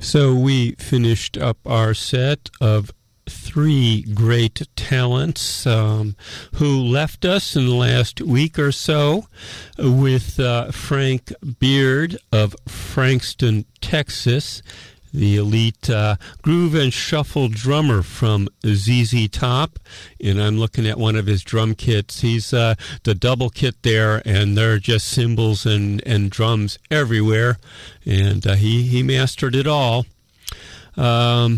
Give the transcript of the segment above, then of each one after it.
So we finished up our set of three great talents who left us in the last week or so with Frank Beard of Frankston, Texas, the elite groove and shuffle drummer from ZZ Top. And I'm looking at one of his drum kits. He's the double kit there, and there are just cymbals and drums everywhere. And he mastered it all. And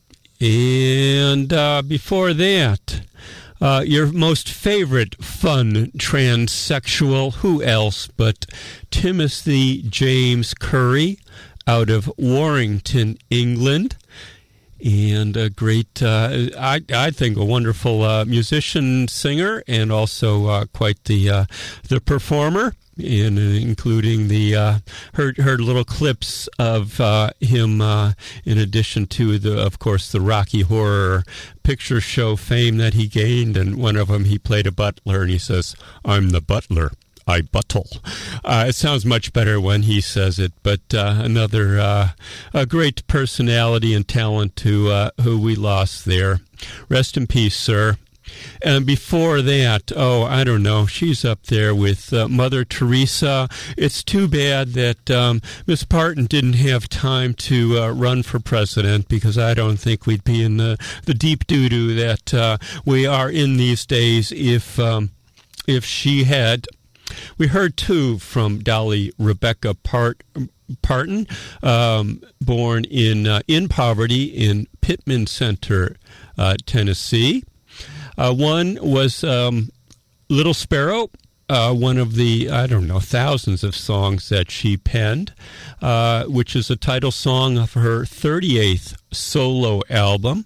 before that, your most favorite fun transsexual, who else but Timothy James Curry out of Warrington, England. And a great, I think, a wonderful musician, singer, and also quite the performer. And including the heard little clips of him in addition to of course the Rocky Horror Picture Show fame that he gained, and one of them he played a butler and he says, "I'm the butler, I buttle." It sounds much better when he says it, but another a great personality and talent who we lost there. Rest in peace, sir. And before that, I don't know, she's up there with Mother Teresa. It's too bad that Miss Parton didn't have time to run for president, because I don't think we'd be in the deep doo-doo that we are in these days if she had. We heard, too, from Dolly Rebecca Parton, born in poverty in Pittman Center, Tennessee. One was Little Sparrow, one of the, thousands of songs that she penned, which is a title song of her 38th solo album.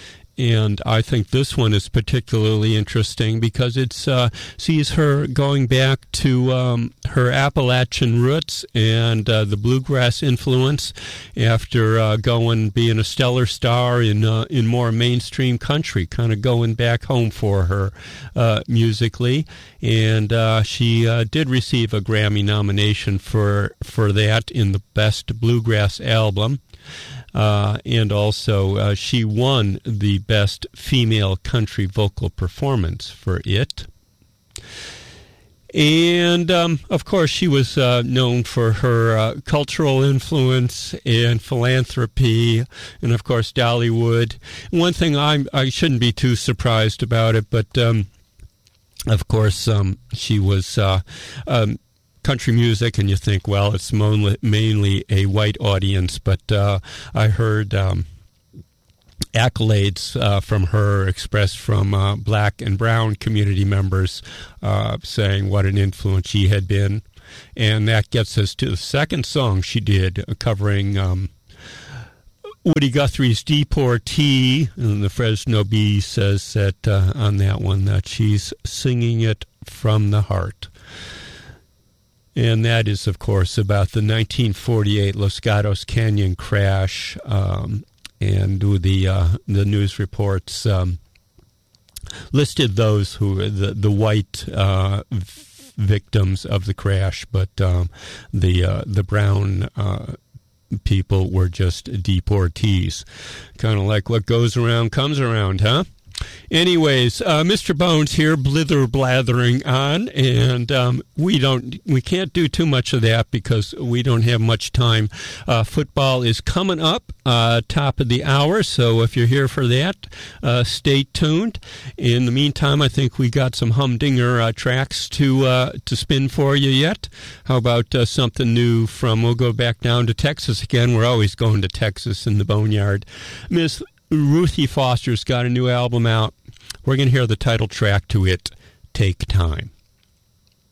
And I think this one is particularly interesting because it sees her going back to her Appalachian roots and the bluegrass influence after being a stellar star in more mainstream country, kind of going back home for her musically. And she did receive a Grammy nomination for that in the Best Bluegrass Album. And also she won the Best Female Country Vocal Performance for it. And, of course, she was known for her cultural influence and philanthropy, and, of course, Dollywood. One thing I shouldn't be too surprised about it, but, of course, she was country music, and you think, well, it's mainly a white audience, but I heard accolades from her expressed from black and brown community members saying what an influence she had been. And that gets us to the second song she did, covering Woody Guthrie's Deportee, and the Fresno Bee says that on that one that she's singing it from the heart. And that is, of course, about the 1948 Los Gatos Canyon crash, and the news reports listed those who were the white victims of the crash, but the brown people were just deportees. Kind of like what goes around comes around, huh? Anyways, Mr. Bones here, blither-blathering on, and we can't do too much of that because we don't have much time. Football is coming up, top of the hour, so if you're here for that, stay tuned. In the meantime, I think we got some humdinger tracks to spin for you yet. How about something new we'll go back down to Texas again. We're always going to Texas in the Boneyard. Miss Ruthie Foster's got a new album out. We're going to hear the title track to it, Take Time.